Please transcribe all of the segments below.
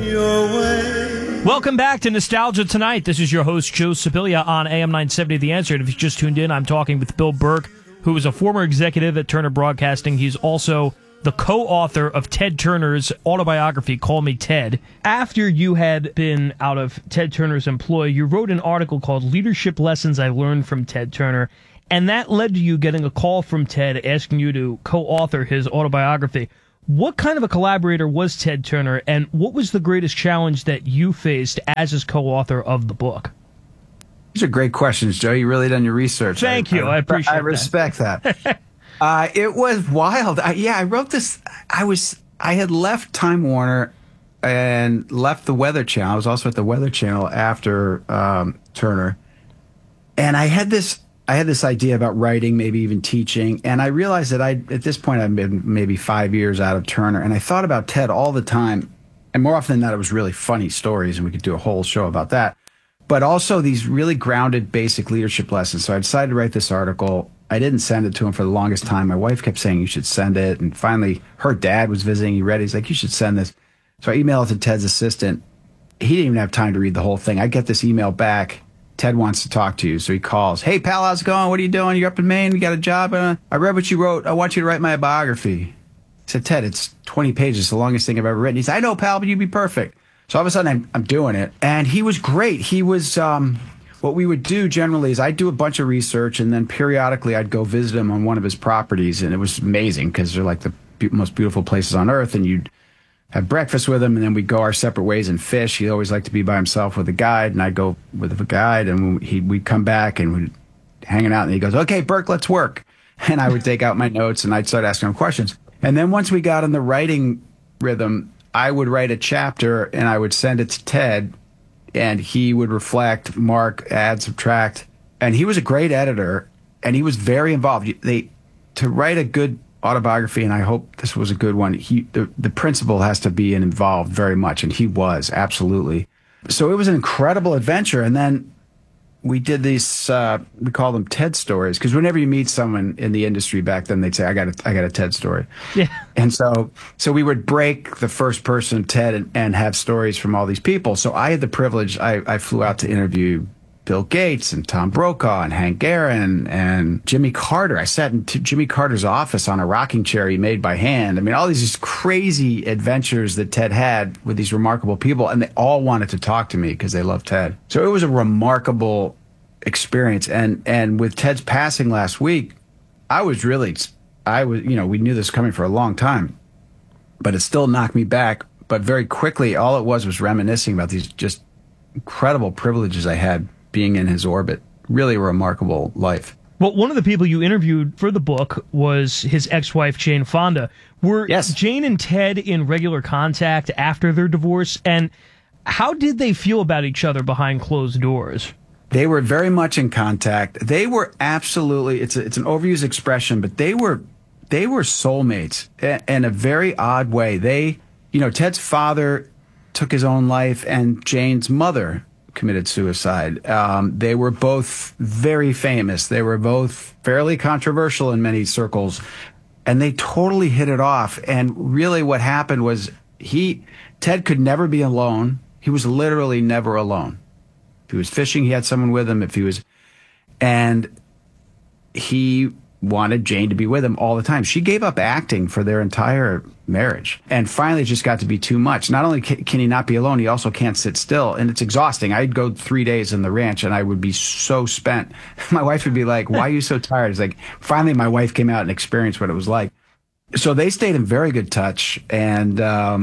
your way. Welcome back to Nostalgia Tonight. This is your host, Joe Sibilia, on AM 970 The Answer. And if you just tuned in, I'm talking with Bill Burke, who is a former executive at Turner Broadcasting. He's also the co-author of Ted Turner's autobiography, Call Me Ted. After you had been out of Ted Turner's employ, you wrote an article called Leadership Lessons I Learned from Ted Turner, and that led to you getting a call from Ted asking you to co-author his autobiography. What kind of a collaborator was Ted Turner, and what was the greatest challenge that you faced as his co-author of the book? These are great questions, Joe. You really done your research. Thank you. I appreciate that. I respect that. It was wild. I wrote this. I had left Time Warner and left the Weather Channel. I was also at the Weather Channel after Turner, and I had this idea about writing, maybe even teaching. And I realized that at this point I'd been maybe 5 years out of Turner, and I thought about Ted all the time. And more often than not, it was really funny stories, and we could do a whole show about that. But also these really grounded, basic leadership lessons. So I decided to write this article. I didn't send it to him for the longest time. My wife kept saying, you should send it. And finally, her dad was visiting. He read it. He's like, you should send this. So I emailed it to Ted's assistant. He didn't even have time to read the whole thing. I get this email back. Ted wants to talk to you. So he calls. Hey, pal, how's it going? What are you doing? You're up in Maine? You got a job? I read what you wrote. I want you to write my biography. I said, Ted, it's 20 pages. It's the longest thing I've ever written. He said, I know, pal, but you'd be perfect. So all of a sudden, I'm doing it. And he was great. He was, what we would do generally is I'd do a bunch of research, and then periodically I'd go visit him on one of his properties. And it was amazing because they're like the most beautiful places on earth. And you'd have breakfast with him, and then we'd go our separate ways and fish. He always liked to be by himself with a guide, and I'd go with a guide. And we'd come back and we'd hanging out. And he goes, okay, Burke, let's work. And I would take out my notes, and I'd start asking him questions. And then once we got in the writing rhythm, I would write a chapter and I would send it to Ted, and he would reflect, mark, add, subtract. And he was a great editor, and he was very involved. To write a good autobiography, and I hope this was a good one, the principal has to be involved very much, and he was, absolutely. So it was an incredible adventure. And then we did these, we call them TED stories, because whenever you meet someone in the industry back then, they'd say, I got a TED story. Yeah. And so we would break the first person TED and have stories from all these people. So I had the privilege, I flew out to interview Bill Gates and Tom Brokaw and Hank Aaron and Jimmy Carter. I sat in Jimmy Carter's office on a rocking chair he made by hand. I mean, all these crazy adventures that Ted had with these remarkable people, and they all wanted to talk to me because they loved Ted. So it was a remarkable experience. And with Ted's passing last week, we knew this was coming for a long time, but it still knocked me back. But very quickly, all it was reminiscing about these just incredible privileges I had being in his orbit. Really a remarkable life. Well, one of the people you interviewed for the book was his ex-wife, Jane Fonda. Were Jane and Ted in regular contact after their divorce? And how did they feel about each other behind closed doors? They were very much in contact. They were absolutely, it's an overused expression, but they were soulmates in a very odd way. Ted's father took his own life, and Jane's mother committed suicide. They were both very famous. They were both fairly controversial in many circles, and they totally hit it off. And really what happened was Ted could never be alone. He was literally never alone. If he was fishing, he had someone with him. And he wanted Jane to be with him all the time. She gave up acting for their entire marriage. And finally, it just got to be too much. Not only can he not be alone, he also can't sit still. And it's exhausting. I'd go 3 days in the ranch, and I would be so spent. My wife would be like, why are you so tired? It's like, finally, my wife came out and experienced what it was like. So they stayed in very good touch. And,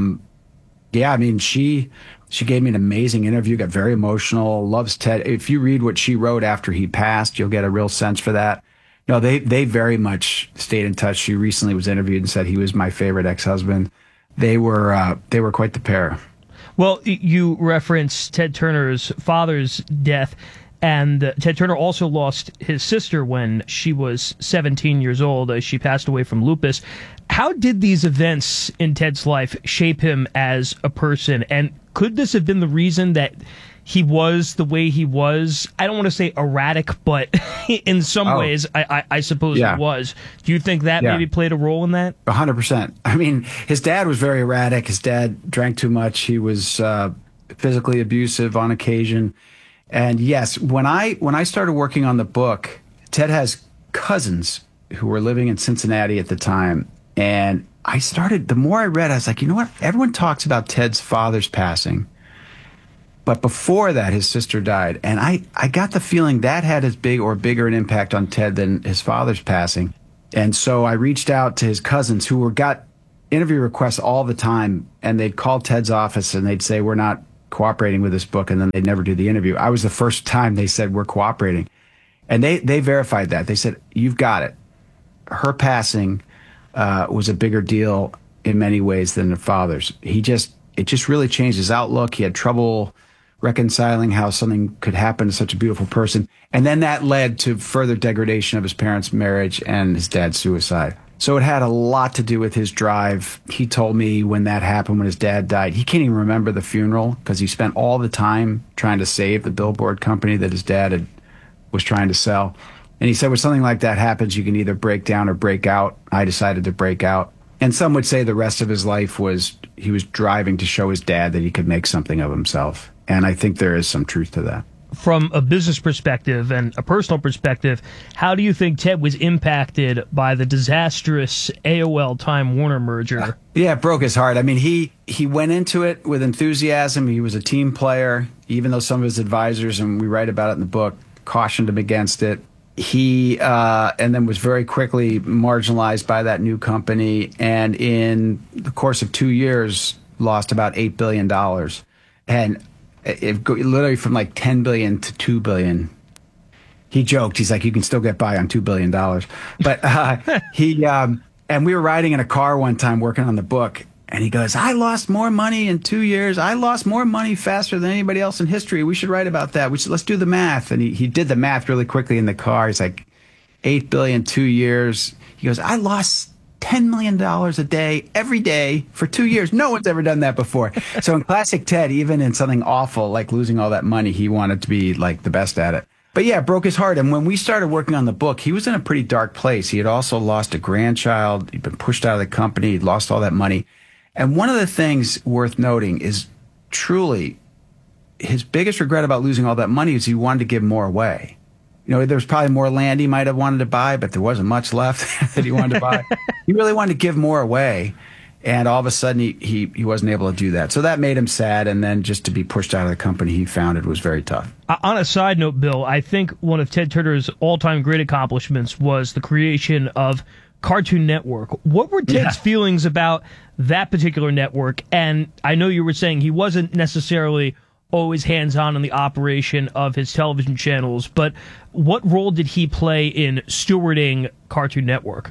she gave me an amazing interview, got very emotional, loves Ted. If you read what she wrote after he passed, you'll get a real sense for that. No, they very much stayed in touch. She recently was interviewed and said he was my favorite ex-husband. They were quite the pair. Well, you referenced Ted Turner's father's death, and Ted Turner also lost his sister when she was 17 years old. She passed away from lupus. How did these events in Ted's life shape him as a person? And could this have been the reason that he was the way he was? I don't want to say erratic, but in some ways, I suppose it was. Do you think that maybe played a role in that? 100%. I mean, his dad was very erratic. His dad drank too much. He was physically abusive on occasion. And yes, when I started working on the book, Ted has cousins who were living in Cincinnati at the time. And the more I read, I was like, you know what? Everyone talks about Ted's father's passing. But before that, his sister died. And I got the feeling that had as big or bigger an impact on Ted than his father's passing. And so I reached out to his cousins who got interview requests all the time. And they'd call Ted's office and they'd say, we're not cooperating with this book. And then they'd never do the interview. I was the first time they said, we're cooperating. And they verified that. They said, you've got it. Her passing was a bigger deal in many ways than her father's. It just really changed his outlook. He had trouble reconciling how something could happen to such a beautiful person. And then that led to further degradation of his parents' marriage and his dad's suicide. So it had a lot to do with his drive. He told me when that happened, when his dad died, he can't even remember the funeral because he spent all the time trying to save the billboard company that his dad was trying to sell. And he said, when something like that happens, you can either break down or break out. I decided to break out. And some would say the rest of his life he was driving to show his dad that he could make something of himself. And I think there is some truth to that. From a business perspective and a personal perspective, how do you think Ted was impacted by the disastrous AOL Time Warner merger? Yeah, it broke his heart. I mean, he went into it with enthusiasm. He was a team player, even though some of his advisors, and we write about it in the book, cautioned him against it. He and then was very quickly marginalized by that new company, and in the course of 2 years, lost about $8 billion. And it literally from like 10 billion to 2 billion. He joked, he's like, you can still get by on $2 billion. But and we were riding in a car one time working on the book, and he goes, I lost more money in 2 years. I lost more money faster than anybody else in history. We should write about that. Let's do the math. And he did the math really quickly in the car. He's like, 8 billion, 2 years. He goes, I lost $10 million a day, every day for 2 years. No one's ever done that before. So in classic Ted, even in something awful like losing all that money, he wanted to be like the best at it. But yeah, it broke his heart. And when we started working on the book, he was in a pretty dark place. He had also lost a grandchild. He'd been pushed out of the company. He'd lost all that money. And one of the things worth noting is truly his biggest regret about losing all that money is he wanted to give more away. You know, there was probably more land he might have wanted to buy, but there wasn't much left that he wanted to buy. He really wanted to give more away. And all of a sudden, he wasn't able to do that. So that made him sad. And then just to be pushed out of the company he founded was very tough. On a side note, Bill, I think one of Ted Turner's all-time great accomplishments was the creation of Cartoon Network. What were Ted's feelings about that particular network? And I know you were saying he wasn't necessarily always hands-on in the operation of his television channels, but what role did he play in stewarding Cartoon Network?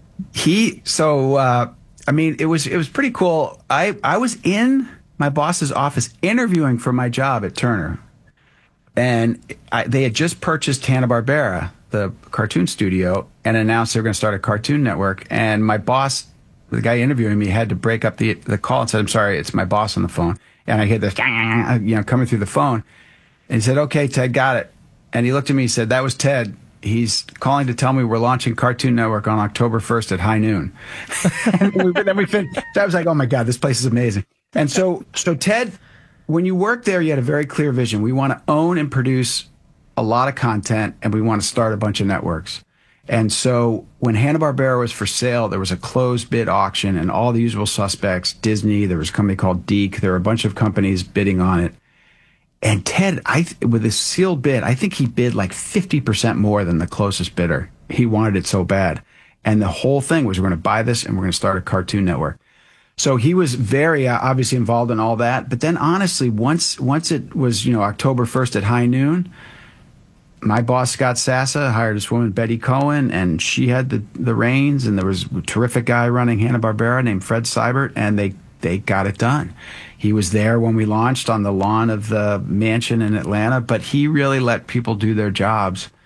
I mean, it was pretty cool. I was in my boss's office interviewing for my job at Turner, and they had just purchased Hanna-Barbera, the cartoon studio, and announced they were going to start a Cartoon Network. And my boss, the guy interviewing me, had to break up the call and said, I'm sorry, it's my boss on the phone. And I hear this, coming through the phone. And he said, okay, Ted, got it. And he looked at me and said, that was Ted. He's calling to tell me we're launching Cartoon Network on October 1st at high noon. And then we finished. I was like, oh my God, this place is amazing. And so Ted, when you work there, you had a very clear vision. We want to own and produce a lot of content, and we want to start a bunch of networks. And so when Hanna-Barbera was for sale, there was a closed bid auction, and all the usual suspects, Disney, there was a company called Deke, there were a bunch of companies bidding on it. And Ted, with a sealed bid, I think he bid like 50% more than the closest bidder. He wanted it so bad. And the whole thing was, we're going to buy this and we're going to start a Cartoon Network. So he was very obviously involved in all that. But then honestly, once it was, October 1st at high noon, my boss, Scott Sassa, hired this woman, Betty Cohen, and she had the reins, and there was a terrific guy running Hanna-Barbera named Fred Seibert, and they got it done. He was there when we launched on the lawn of the mansion in Atlanta, but he really let people do their jobs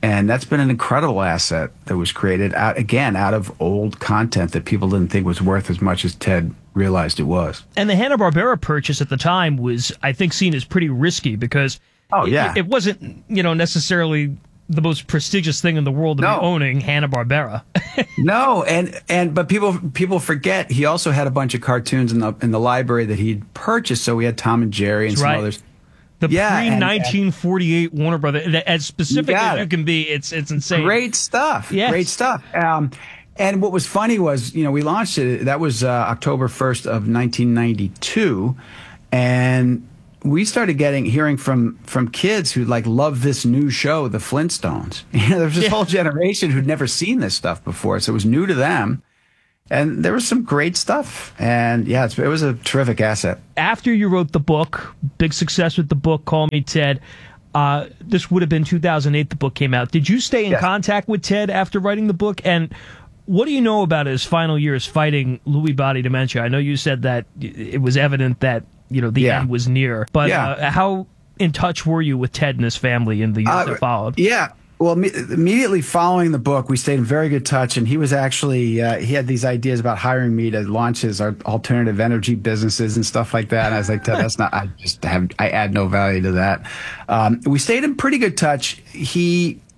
And that's been an incredible asset that was created out of old content that people didn't think was worth as much as Ted realized it was. And the Hanna-Barbera purchase at the time was, I think, seen as pretty risky because it wasn't, necessarily the most prestigious thing in the world to be owning Hanna-Barbera. No, but people forget he also had a bunch of cartoons in the library that he'd purchased. So we had Tom and Jerry and some others. The pre-1948 Warner Brothers, as specific as you can be, it's insane. Great stuff. Yes. Great stuff. And what was funny was, we launched it. That was October 1st of 1992, and we started hearing from kids who love this new show, The Flintstones. There's this whole generation who'd never seen this stuff before, so it was new to them. And there was some great stuff. And it was a terrific asset. After you wrote the book, big success with the book, Call Me Ted, this would have been 2008 the book came out. Did you stay in contact with Ted after writing the book? And what do you know about his final years fighting Lewy body dementia? I know you said that it was evident that the end was near. But how in touch were you with Ted and his family in the years that followed? Yeah. Well, immediately following the book, we stayed in very good touch, and he was actually he had these ideas about hiring me to launch his alternative energy businesses and stuff like that. And I was like, that's not. I add no value to that. We stayed in pretty good touch. He